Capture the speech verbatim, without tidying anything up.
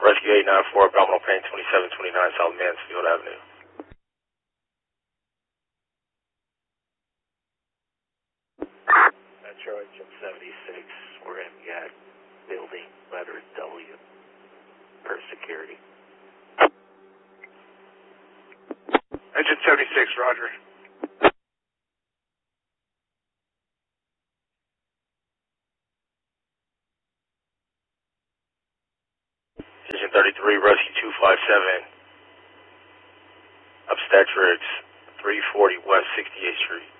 Rescue eight nine four, abdominal pain, twenty-seven twenty-nine South Mansfield Avenue. Metro H M seventy-six, we're in Gat building, letter W, per security. Engine seventy-six, roger. Engine thirty-three, Rescue two five seven, obstetrics, three forty West sixty-eighth Street.